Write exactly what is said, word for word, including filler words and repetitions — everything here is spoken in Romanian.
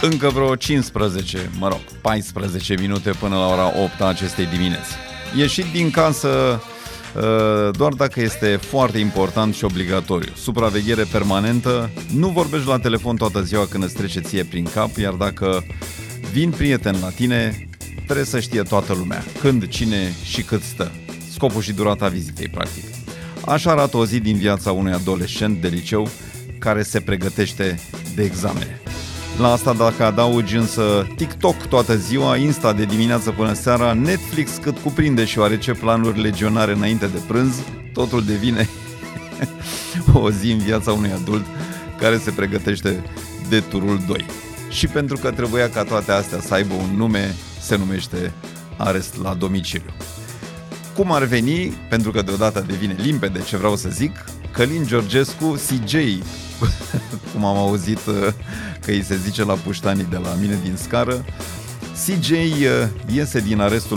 Încă vreo cincisprezece, mă rog, paisprezece minute până la ora opt a acestei dimineți. Ieșit din casă doar dacă este foarte important și obligatoriu. Supraveghere permanentă, nu vorbești la telefon toată ziua când îți trece ție prin cap, iar dacă vin prieteni la tine, trebuie să știe toată lumea când, cine și cât stă. Scopul și durata vizitei, practic. Așa arată o zi din viața unui adolescent de liceu care se pregătește de examene. La asta, dacă adaugi însă TikTok toată ziua, Insta de dimineață până seara, Netflix cât cuprinde și oarece planuri legionare înainte de prânz, totul devine o zi în viața unui adult care se pregătește de turul doi. Și pentru că trebuia ca toate astea să aibă un nume, se numește arest la domiciliu. Cum ar veni, pentru că deodată devine limpede ce vreau să zic, Călin Georgescu, C J, cum am auzit că îi se zice la puștanii de la mine din scară, C J iese din arestul